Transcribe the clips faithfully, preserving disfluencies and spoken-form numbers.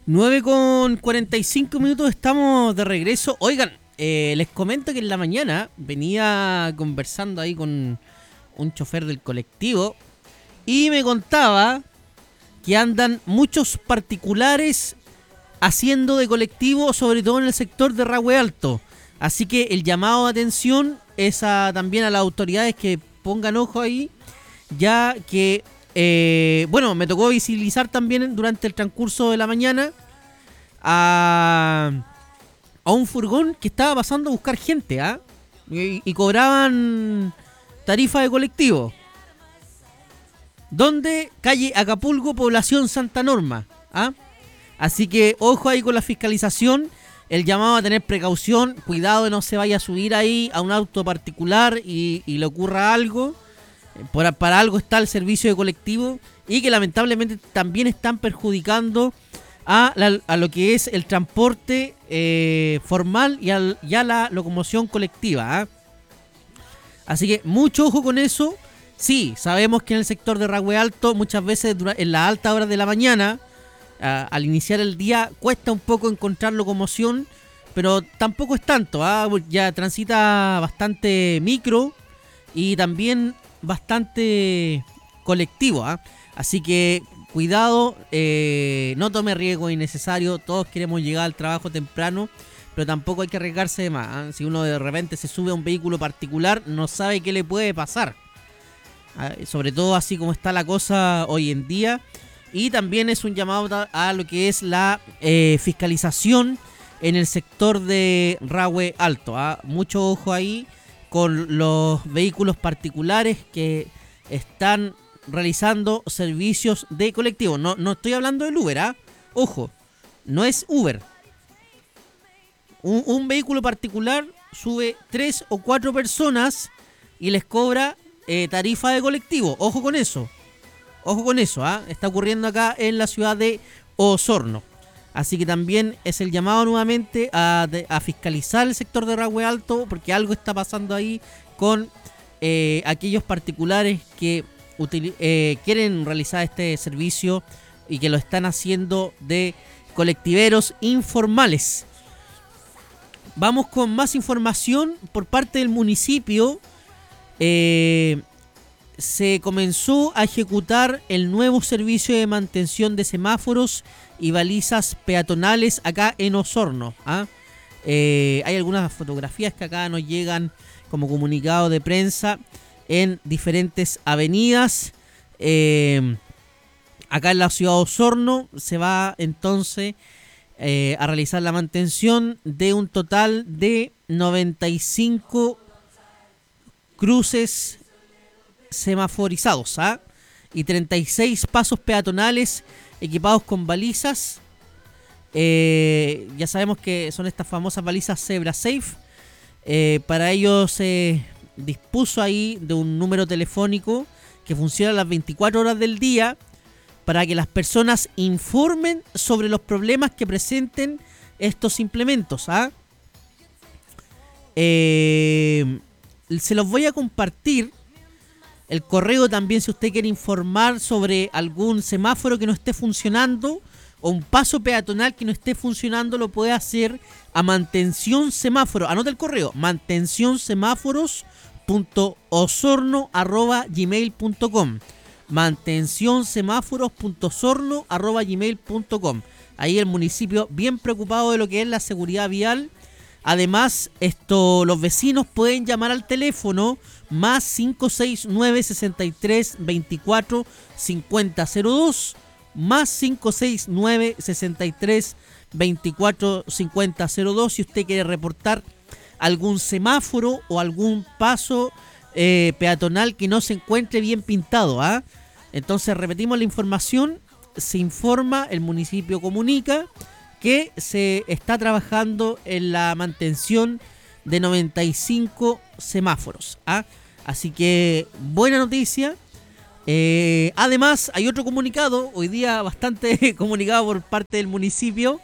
nueve con cuarenta y cinco minutos, estamos de regreso. Oigan, eh, les comento que en la mañana venía conversando ahí con un chofer del colectivo y me contaba que andan muchos particulares haciendo de colectivo, sobre todo en el sector de Rahue Alto. Así que el llamado de atención es a, también a las autoridades que pongan ojo ahí, ya que, eh, bueno, me tocó visibilizar también durante el transcurso de la mañana a, a un furgón que estaba pasando a buscar gente, ¿ah? Y, y cobraban tarifa de colectivo. ¿Dónde? Calle Acapulco, población Santa Norma, ¿ah? Así que ojo ahí con la fiscalización, el llamado a tener precaución, cuidado de no se vaya a subir ahí a un auto particular y, y le ocurra algo. Por, para algo está el servicio de colectivo y que lamentablemente también están perjudicando a, la, a lo que es el transporte eh, formal y, al, y a la locomoción colectiva, ¿eh? Así que mucho ojo con eso. Sí, sabemos que en el sector de Rahue Alto muchas veces en las altas horas de la mañana, Uh, al iniciar el día cuesta un poco encontrar locomoción, pero tampoco es tanto, ¿eh? Ya transita bastante micro y también bastante colectivo, ¿eh? Así que cuidado, eh, no tome riesgo innecesario. Todos queremos llegar al trabajo temprano, pero tampoco hay que arriesgarse de más, ¿eh? Si uno de repente se sube a un vehículo particular, no sabe qué le puede pasar, ¿eh? Sobre todo así como está la cosa hoy en día. Y también es un llamado a lo que es la eh, fiscalización en el sector de Rahue Alto, ¿eh? Mucho ojo ahí con los vehículos particulares que están realizando servicios de colectivo. No, no estoy hablando del Uber, ¿eh? Ojo, no es Uber. Un, un vehículo particular sube tres o cuatro personas y les cobra eh, tarifa de colectivo. Ojo con eso. Ojo con eso, ¿ah? ¿eh? Está ocurriendo acá en la ciudad de Osorno. Así que también es el llamado nuevamente a, de, a fiscalizar el sector de Rahue Alto, porque algo está pasando ahí con eh, aquellos particulares que util, eh, quieren realizar este servicio y que lo están haciendo de colectiveros informales. Vamos con más información por parte del municipio. Eh... Se comenzó a ejecutar el nuevo servicio de mantención de semáforos y balizas peatonales acá en Osorno, ¿ah? Eh, hay algunas fotografías que acá nos llegan como comunicado de prensa en diferentes avenidas. Eh, acá en la ciudad de Osorno se va entonces eh, a realizar la mantención de un total de noventa y cinco cruces semaforizados, ¿ah? Y treinta y seis pasos peatonales equipados con balizas. Eh, ya sabemos que son estas famosas balizas Zebra Safe. Eh, para ello se dispuso ahí de un número telefónico que funciona las veinticuatro horas del día para que las personas informen sobre los problemas que presenten estos implementos, ¿ah? Eh, se los voy a compartir. El correo también, si usted quiere informar sobre algún semáforo que no esté funcionando o un paso peatonal que no esté funcionando, lo puede hacer a mantención semáforo. Anota el correo, mantención semáforos punto osorno arroba gmail punto com. mantención semáforos punto osorno arroba gmail punto com. Ahí el municipio bien preocupado de lo que es la seguridad vial. Además, esto, los vecinos pueden llamar al teléfono más cinco seis nueve, sesenta y tres, veinticuatro, cincuenta cero dos, más cinco seis nueve, sesenta y tres, veinticuatro, cincuenta cero dos, si usted quiere reportar algún semáforo o algún paso eh, peatonal que no se encuentre bien pintado, ¿ah? Entonces repetimos la información, se informa, el municipio comunica que se está trabajando en la mantención de noventa y cinco semáforos, ¿ah? Así que buena noticia. Eh, además hay otro comunicado, hoy día bastante comunicado por parte del municipio.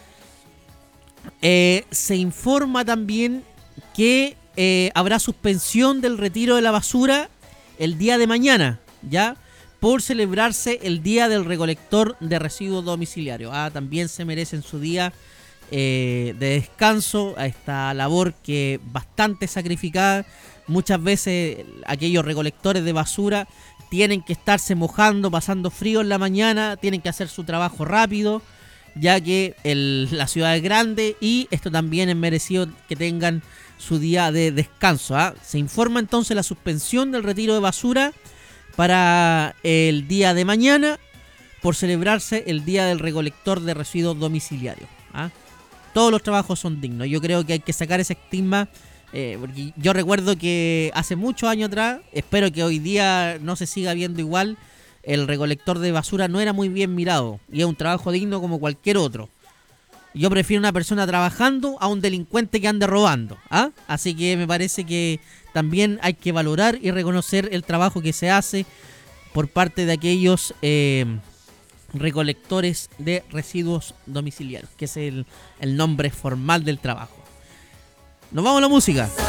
Eh, se informa también que eh, habrá suspensión del retiro de la basura el día de mañana, ¿ya? por celebrarse el Día del Recolector de Residuos Domiciliarios. Ah, también se merecen su día eh, de descanso a esta labor que bastante sacrificada. Muchas veces aquellos recolectores de basura tienen que estarse mojando, pasando frío en la mañana, tienen que hacer su trabajo rápido, ya que el, la ciudad es grande y esto también es merecido que tengan su día de descanso. ¿ah? Se informa entonces la suspensión del retiro de basura para el día de mañana por celebrarse el Día del Recolector de Residuos Domiciliarios. ¿ah? Todos los trabajos son dignos. Yo creo que hay que sacar ese estigma. Eh, porque yo recuerdo que hace muchos años atrás, espero que hoy día no se siga viendo igual, el recolector de basura no era muy bien mirado y es un trabajo digno como cualquier otro. Yo prefiero una persona trabajando a un delincuente que ande robando. ¿ah? Así que me parece que también hay que valorar y reconocer el trabajo que se hace por parte de aquellos eh, recolectores de residuos domiciliarios, que es el, el nombre formal del trabajo. Nos vamos a la música.